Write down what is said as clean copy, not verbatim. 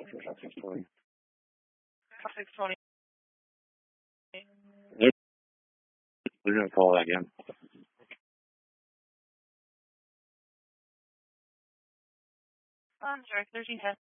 620. 620. We're going to call that again. I'm sorry, 1310.